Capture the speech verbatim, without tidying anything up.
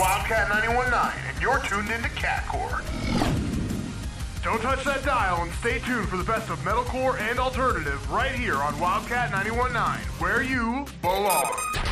Wildcat ninety-one point nine, and you're tuned into Catcore. Don't touch that dial and stay tuned for the best of metalcore and alternative right here on Wildcat ninety-one point nine, where you belong.